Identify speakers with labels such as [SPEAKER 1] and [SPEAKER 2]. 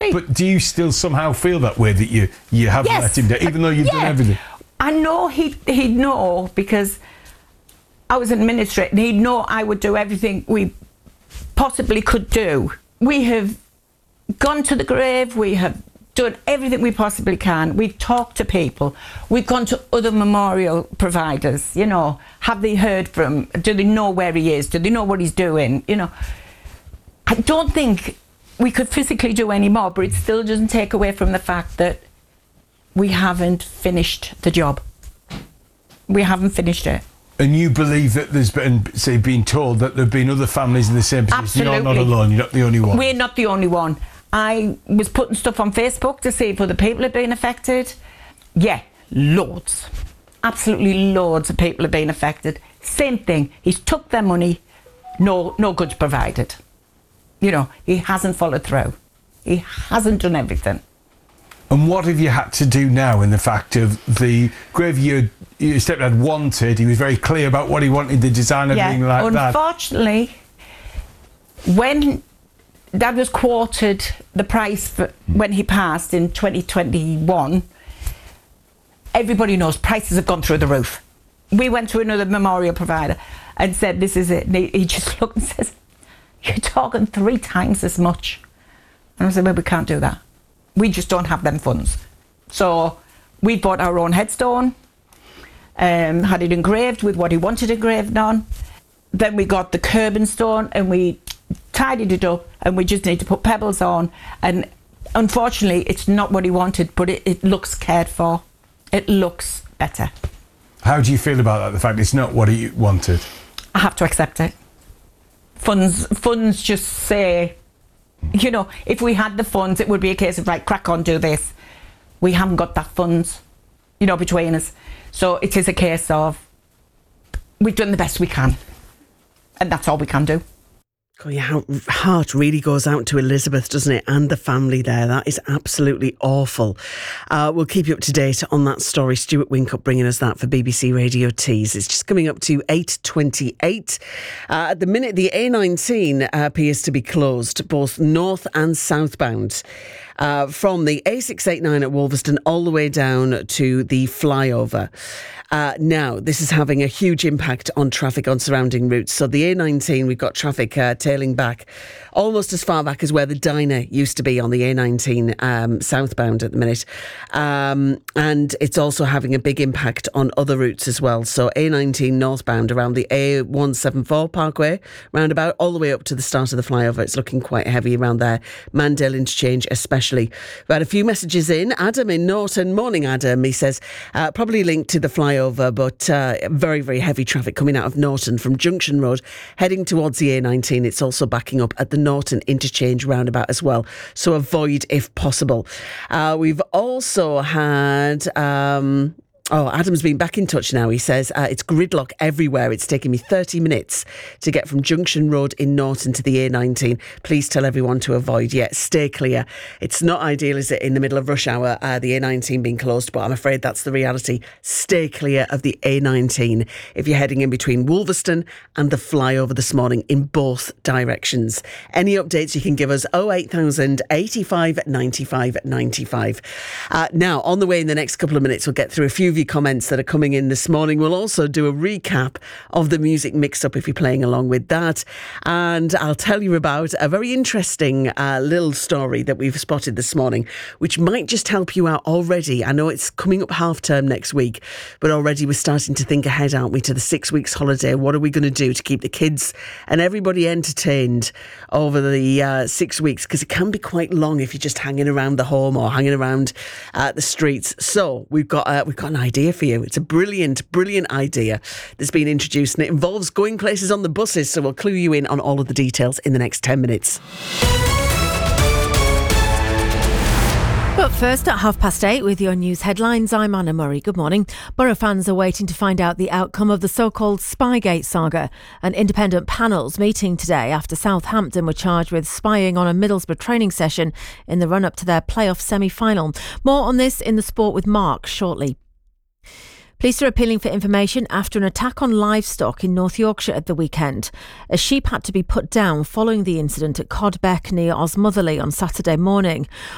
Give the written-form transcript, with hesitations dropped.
[SPEAKER 1] Absolutely.
[SPEAKER 2] But do you still somehow feel that way, that you haven't
[SPEAKER 1] Yes.
[SPEAKER 2] let him down, even though you've done everything?
[SPEAKER 1] I know he'd know, because I was an administrator, and he'd know I would do everything we possibly could do. We have gone to the grave, we have done everything we possibly can. We've talked to people, we've gone to other memorial providers, you know. Have they heard from, do they know where he is, do they know what he's doing, you know. I don't think we could physically do any more, but it still doesn't take away from the fact that we haven't finished the job. We haven't finished it.
[SPEAKER 2] And you believe that there's been, say, been told that there have been other families in the same position?
[SPEAKER 1] Absolutely.
[SPEAKER 2] You're not alone, you're not the only one.
[SPEAKER 1] We're not the only one. I was putting stuff on Facebook to see if other people had been affected. Yeah, loads. Absolutely loads of people have been affected. Same thing. He's took their money, no goods provided. You know, he hasn't followed through. He hasn't done everything.
[SPEAKER 2] And what have you had to do now in the fact of the grave your stepdad wanted? He was very clear about what he wanted, the design, everything like that.
[SPEAKER 1] Unfortunately, when Dad was quoted the price for when he passed in 2021, everybody knows prices have gone through the roof. We went to another memorial provider and said, this is it. And he just looked and says, you're talking 3 times as much. And I said, well, we can't do that. We just don't have them funds. So we bought our own headstone, had it engraved with what he wanted engraved on. Then we got the curbing stone and we tidied it up, and we just need to put pebbles on. And unfortunately, it's not what he wanted, but it looks cared for. It looks better.
[SPEAKER 2] How do you feel about that, the fact it's not what he wanted?
[SPEAKER 1] I have to accept it. Funds just say, you know, if we had the funds, it would be a case of, right, crack on, do this. We haven't got that funds, you know, between us. So it is a case of, we've done the best we can, and that's all we can do.
[SPEAKER 3] God, your heart really goes out to Elizabeth, doesn't it? And the family there. That is absolutely awful. We'll keep you up to date on that story. Stuart Wincup bringing us that for BBC Radio Tees. It's just coming up to 8:28. At the minute, the A19 appears to be closed, both north and southbound. From the A689 at Wolverston all the way down to the flyover. Now, this is having a huge impact on traffic on surrounding routes. So the A19, we've got traffic tailing back almost as far back as where the diner used to be on the A19 southbound at the minute. And it's also having a big impact on other routes as well. So A19 northbound around the A174 Parkway roundabout all the way up to the start of the flyover. It's looking quite heavy around there. Mandale Interchange especially. We had a few messages in. Adam in Norton. Morning, Adam. He says, probably linked to the flyover, but very, very heavy traffic coming out of Norton from Junction Road, heading towards the A19. It's also backing up at the Norton Interchange roundabout as well. So avoid if possible. We've also had... Adam's been back in touch now. He says, it's gridlock everywhere. It's taking me 30 minutes to get from Junction Road in Norton to the A19. Please tell everyone to avoid. Stay clear. It's not ideal, is it, in the middle of rush hour, the A19 being closed, but I'm afraid that's the reality. Stay clear of the A19 if you're heading in between Wolverston and the flyover this morning in both directions. Any updates you can give us, 08000 85 95 95. Now, on the way in the next couple of minutes, we'll get through a few comments that are coming in this morning. We'll also do a recap of the music mix-up if you're playing along with that, and I'll tell you about a very interesting little story that we've spotted this morning, which might just help you out already. I know it's coming up half term next week, but already we're starting to think ahead, aren't we, to the 6 weeks holiday. What are we going to do to keep the kids and everybody entertained over the 6 weeks, because it can be quite long if you're just hanging around the home or hanging around the streets. So we've got an idea for you. It's a brilliant idea that's been introduced, and it involves going places on the buses, so we'll clue you in on all of the details in the next 10 minutes.
[SPEAKER 4] But first, at 8:30 with your news headlines, I'm Anna Murray. Good morning. Borough fans are waiting to find out the outcome of the so-called Spygate saga. An independent panel's meeting today after Southampton were charged with spying on a Middlesbrough training session in the run-up to their playoff semi-final. More on this in the Sport with Mark shortly. Police are appealing for information after an attack on livestock in North Yorkshire at the weekend. A sheep had to be put down following the incident at Codbeck near Osmotherley on Saturday morning.